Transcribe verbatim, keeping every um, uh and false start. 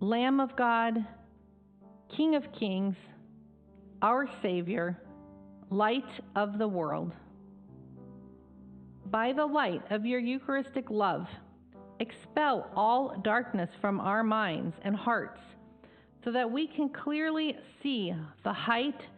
Lamb of God, King of Kings, our Savior, Light of the world. By the light of your Eucharistic love, expel all darkness from our minds and hearts, so that we can clearly see the height